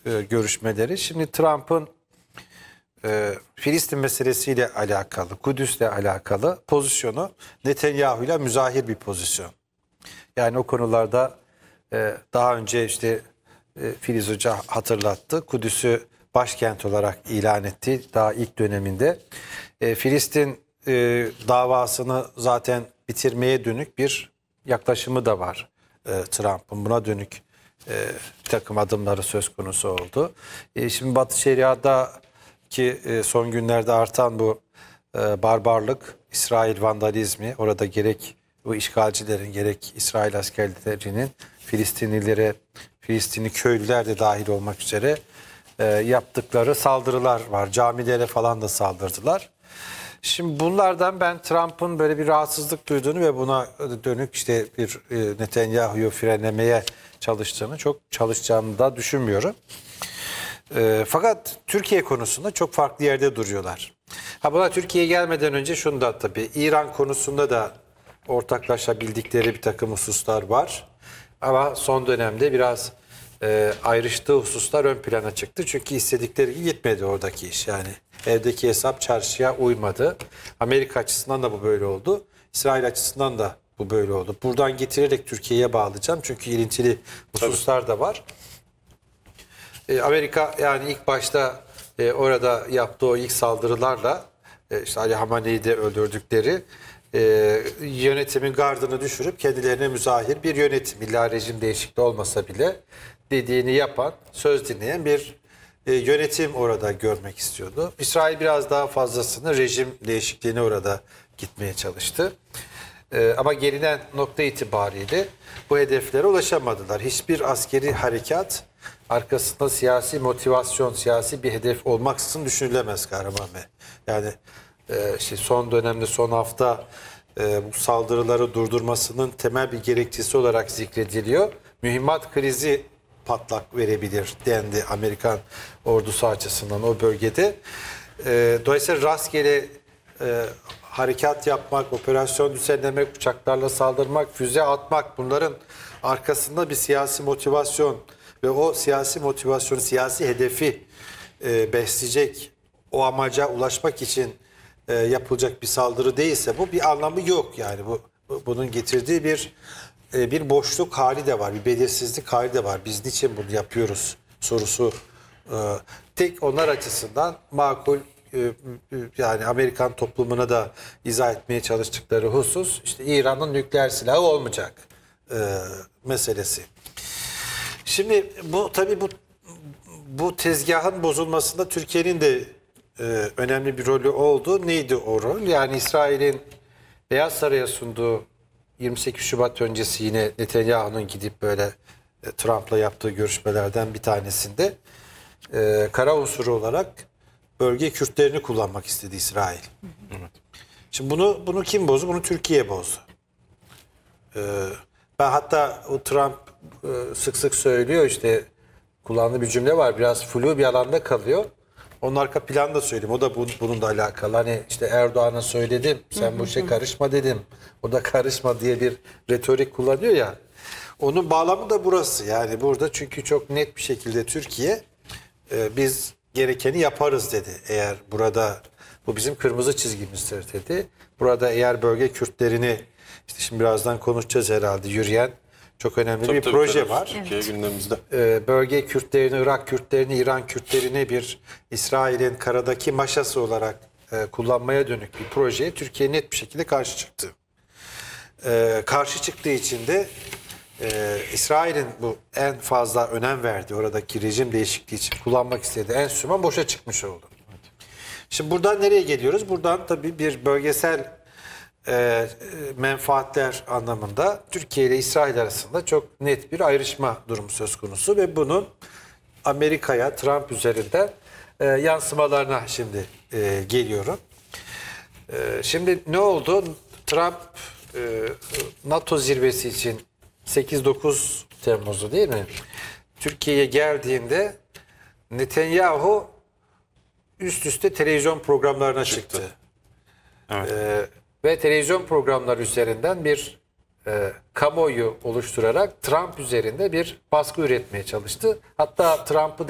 görüşmeleri. Şimdi Trump'ın Filistin meselesiyle alakalı, Kudüs'le alakalı pozisyonu Netanyahu'yla müzahir bir pozisyon. Yani o konularda daha önce işte Filiz Hoca hatırlattı. Kudüs'ü başkent olarak ilan etti daha ilk döneminde. Filistin davasını zaten bitirmeye dönük bir yaklaşımı da var Trump'ın. Buna dönük bir takım adımları söz konusu oldu. Şimdi Batı Şeria'daki son günlerde artan bu barbarlık, İsrail vandalizmi, orada gerek bu işgalcilerin gerek İsrail askerlerinin Filistinlilere, Filistinli köylüler de dahil olmak üzere yaptıkları saldırılar var. Camilere falan da saldırdılar. Şimdi bunlardan ben Trump'ın böyle bir rahatsızlık duyduğunu ve buna dönük işte bir Netanyahu'yu frenlemeye çalışacağını da düşünmüyorum. Fakat Türkiye konusunda çok farklı yerde duruyorlar. Buna Türkiye'ye gelmeden önce şunu da tabii İran konusunda da ortaklaşabildikleri bir takım hususlar var. Ama son dönemde biraz ayrıştığı hususlar ön plana çıktı. Çünkü istedikleri gibi gitmedi oradaki iş. Yani evdeki hesap çarşıya uymadı. Amerika açısından da bu böyle oldu. İsrail açısından da bu böyle oldu. Buradan getirerek Türkiye'ye bağlayacağım. Çünkü ilintili hususlar da var. Amerika yani ilk başta orada yaptığı o ilk saldırılarla işte Ali Hamane'yi de öldürdükleri yönetimin gardını düşürüp kendilerine müzahir bir yönetim, illa rejim değişikliği olmasa bile dediğini yapan, söz dinleyen bir yönetim orada görmek istiyordu. İsrail biraz daha fazlasını rejim değişikliğine orada gitmeye çalıştı. Ama gelinen nokta itibariyle bu hedeflere ulaşamadılar. Hiçbir askeri harekat arkasında siyasi motivasyon, siyasi bir hedef olmaksızın düşünülemez Kahraman Bey. Yani işte son dönemde, son hafta bu saldırıları durdurmasının temel bir gerekçesi olarak zikrediliyor. Mühimmat krizi patlak verebilir dendi Amerikan ordusu açısından o bölgede. Dolayısıyla rastgele harekat yapmak, operasyon düzenlemek, uçaklarla saldırmak, füze atmak, bunların arkasında bir siyasi motivasyon ve o siyasi motivasyonu, siyasi hedefi besleyecek, o amaca ulaşmak için yapılacak bir saldırı değilse bu bir anlamı yok. Yani bunun getirdiği bir boşluk hali de var, bir belirsizlik hali de var. Biz niçin bunu yapıyoruz sorusu tek onlar açısından makul, yani Amerikan toplumuna da izah etmeye çalıştıkları husus işte İran'ın nükleer silahı olmayacak meselesi. Şimdi bu tabii bu tezgahın bozulmasında Türkiye'nin de önemli bir rolü oldu. Neydi o rol? Yani İsrail'in Beyaz Saray'a sunduğu 28 Şubat öncesi yine Netanyahu'nun gidip böyle Trump'la yaptığı görüşmelerden bir tanesinde kara unsuru olarak bölge Kürtlerini kullanmak istedi İsrail. Evet. Şimdi bunu kim bozdu? Bunu Türkiye bozdu. Ben hatta o Trump sık sık söylüyor, işte kullandığı bir cümle var, biraz flu bir alanda kalıyor. Onun arka planını da söyleyeyim. O da bununla alakalı. Hani işte Erdoğan'a söyledim, sen bu işe karışma dedim. O da karışma diye bir retorik kullanıyor ya. Onun bağlamı da burası. Yani burada çünkü çok net bir şekilde Türkiye biz gerekeni yaparız dedi. Eğer burada bu bizim kırmızı çizgimizdir dedi. Burada eğer bölge Kürtlerini, işte şimdi birazdan konuşacağız herhalde, yürüyen çok önemli bir proje var. Türkiye gündemimizde. Bölge Kürtlerini, Irak Kürtlerini, İran Kürtlerini bir İsrail'in karadaki maşası olarak kullanmaya dönük bir projeye Türkiye net bir şekilde karşı çıktı. Karşı çıktığı için de İsrail'in bu en fazla önem verdiği oradaki rejim değişikliği için kullanmak istediği enstrüman boşa çıkmış oldu. Şimdi buradan nereye geliyoruz? Buradan tabii bir bölgesel menfaatler anlamında Türkiye ile İsrail arasında çok net bir ayrışma durumu söz konusu ve bunun Amerika'ya, Trump üzerinden yansımalarına şimdi geliyorum. Şimdi ne oldu? Trump NATO zirvesi için 8-9 Temmuz'u değil mi? Türkiye'ye geldiğinde Netanyahu üst üste televizyon programlarına çıktı. Evet. Ve televizyon programları üzerinden bir kamuoyu oluşturarak Trump üzerinde bir baskı üretmeye çalıştı. Hatta Trump'ı